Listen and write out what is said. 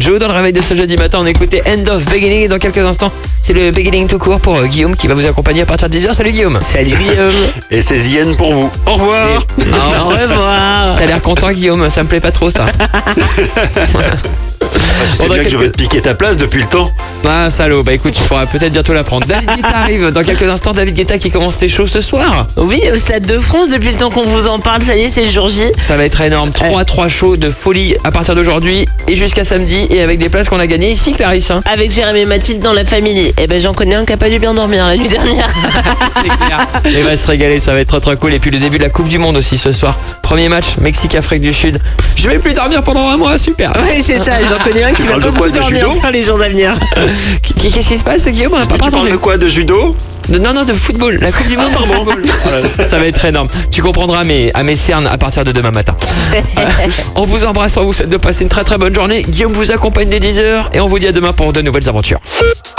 Joe, dans le réveil de ce jeudi matin, on écoutait End of Beginning et dans quelques instants, c'est le beginning tout court pour Guillaume qui va vous accompagner à partir de 10h. Salut Guillaume. Salut Guillaume. Et c'est Zien pour vous. Au revoir. Au revoir. T'as l'air content Guillaume, ça me plaît pas trop ça. Tu sais bien que je vais te piquer ta place depuis le temps. Ah salaud, bah écoute, tu pourras peut-être bientôt la prendre. David Guetta arrive dans quelques instants. David Guetta qui commence tes shows ce soir. Oui, au Stade de France, depuis le temps qu'on vous en parle, ça y est, c'est le jour J. Ça va être énorme, 3 shows de folie à partir d'aujourd'hui et jusqu'à samedi, et avec des places qu'on a gagnées ici Clarisse. Avec Jérémy et Mathilde dans la famille. Eh ben j'en connais un qui a pas dû bien dormir la nuit dernière. C'est clair. Et va se régaler, ça va être très cool. Et puis le début de la Coupe du Monde aussi ce soir. Premier match, Mexique-Afrique du Sud. Je vais plus dormir pendant un mois, super. Ouais, c'est ça, j'en connais un qui va parles pas de quoi, beaucoup de dormir judo sur les jours à venir. Qu'est-ce qui se passe Guillaume? On n'a pas Tu parles entendu. de quoi? De judo? Non, de football. La Coupe du Monde, pardon. Ça va être énorme. Tu comprendras à mes cernes à partir de demain matin. On vous embrasse, on vous souhaite de passer une très très bonne journée. Guillaume vous accompagne dès 10h et on vous dit à demain pour de nouvelles aventures.